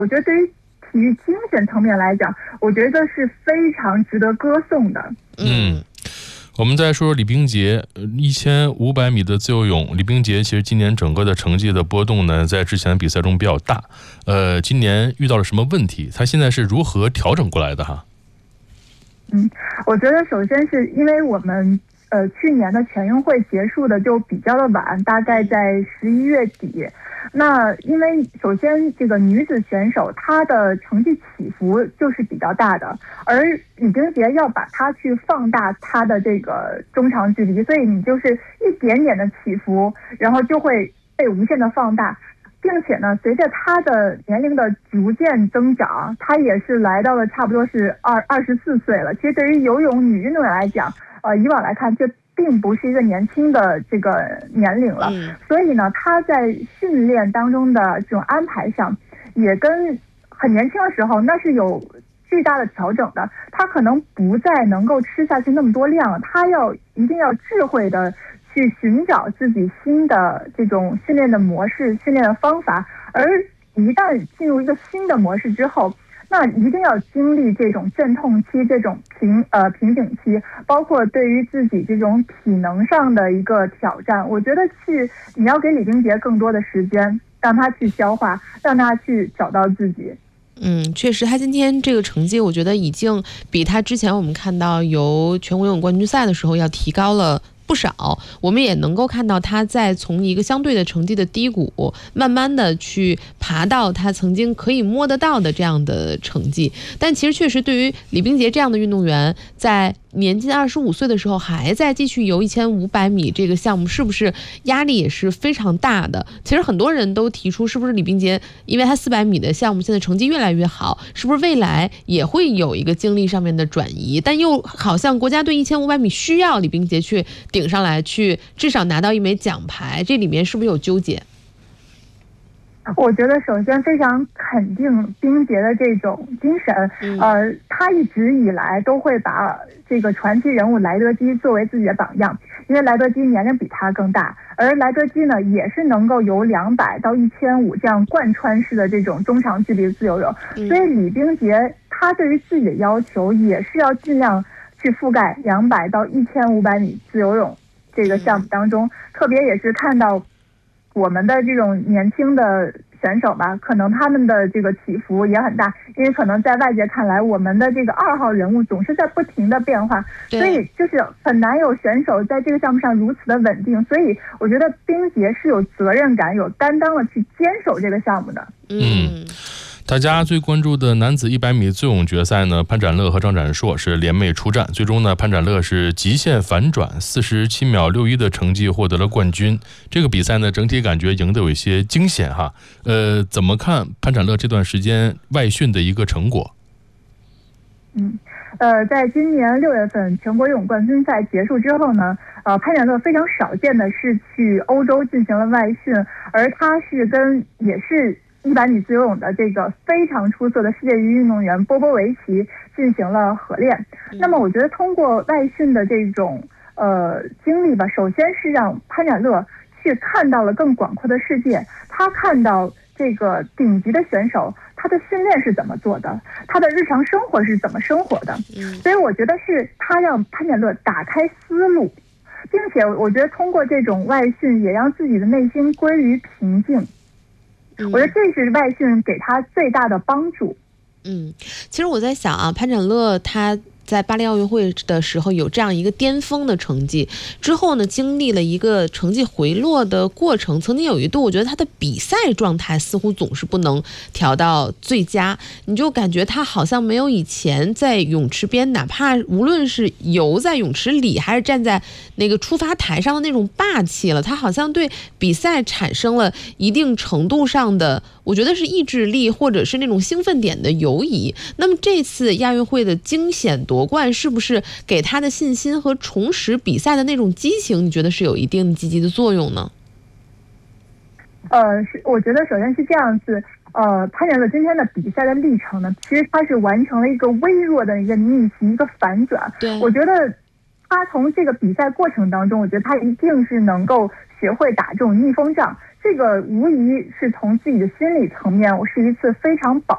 我觉得对于体育精神层面来讲，我觉得是非常值得歌颂的。 我们再说说李冰洁，1500米的自由泳，李冰洁其实今年整个的成绩的波动呢，在之前的比赛中比较大。今年遇到了什么问题？他现在是如何调整过来的哈？ 我觉得首先是因为我们去年的全运会结束的就比较的晚，大概在11月底。那因为首先这个女子选手她的成绩起伏就是比较大的，而李冰洁要把它去放大她的这个中长距离，所以你就是一点点的起伏，然后就会被无限的放大。并且呢，随着她的年龄的逐渐增长，她也是来到了差不多是24岁了。其实对于游泳女运动员来讲，以往来看，这并不是一个年轻的这个年龄了。所以呢，她在训练当中的这种安排上，也跟很年轻的时候那是有巨大的调整的。她可能不再能够吃下去那么多量，她一定要智慧的去寻找自己新的这种训练的模式、训练的方法，而一旦进入一个新的模式之后，那一定要经历这种阵痛期、这种瓶颈期，包括对于自己这种体能上的一个挑战。我觉得你要给李冰洁更多的时间，让她去消化，让她去找到自己。 确实，他今天这个成绩，我觉得已经比他之前我们看到游全国游泳冠军赛的时候要提高了不少。我们也能够看到他在从一个相对的成绩的低谷，慢慢的去爬到他曾经可以摸得到的这样的成绩。但其实确实对于李冰洁这样的运动员，在年近25岁的时候还在继续游1500米这个项目，是不是压力也是非常大的？其实很多人都提出，是不是李冰洁因为他400米的项目现在成绩越来越好，是不是未来也会有一个精力上面的转移？但又好像国家队1500米需要李冰洁去顶上来，去至少拿到一枚奖牌，这里面是不是有纠结？ 我觉得首先非常肯定冰洁的这种精神，他一直以来都会把这个传奇人物莱德基作为自己的榜样，因为莱德基年龄比他更大，而莱德基呢也是能够游200到1500这样贯穿式的这种中长距离的自由泳，所以李冰洁他对于自己的要求也是要尽量去覆盖200到1500米自由泳这个项目当中，特别也是看到我们的这种年轻的选手吧，可能他们的这个起伏也很大，因为可能在外界看来，我们的这个2号人物总是在不停的变化，所以就是很难有选手在这个项目上如此的稳定。所以我觉得冰洁是有责任感、有担当的去坚守这个项目的。 大家最关注的男子100米自由泳决赛呢，潘展乐和张展硕是联袂出战，最终呢，潘展乐是极限反转47秒61的成绩获得了冠军。这个比赛呢，整体感觉赢得有一些惊险哈。怎么看潘展乐这段时间外训的一个成果？ 在今年6月份全国游泳冠军赛结束之后呢，潘展乐非常少见的是去欧洲进行了外训，而他是也是100米自由泳的这个非常出色的世界级运动员波波维奇进行了合练。那么我觉得通过外训的这种经历吧，首先是让潘展乐去看到了更广阔的世界，他看到这个顶级的选手他的训练是怎么做的，他的日常生活是怎么生活的。所以我觉得是他让潘展乐打开思路，并且我觉得通过这种外训也让自己的内心归于平静。我觉得这是外训给他最大的帮助。 其实我在想啊，潘展乐他在巴黎奥运会的时候有这样一个巅峰的成绩，之后呢经历了一个成绩回落的过程，曾经有一度我觉得他的比赛状态似乎总是不能调到最佳，你就感觉他好像没有以前在泳池边，哪怕无论是游在泳池里还是站在那个出发台上的那种霸气了，他好像对比赛产生了一定程度上的，我觉得是意志力或者是那种兴奋点的游移。那么这次亚运会的惊险夺冠是不是给他的信心和重拾比赛的那种激情，你觉得是有一定积极的作用呢？ 我觉得首先是这样子，潘展乐今天的比赛的历程呢，其实他是完成了一个微弱的一个逆袭，一个反转。我觉得他从这个比赛过程当中，我觉得他一定是能够学会打这种逆风仗，这个无疑是从自己的心理层面，我是一次非常宝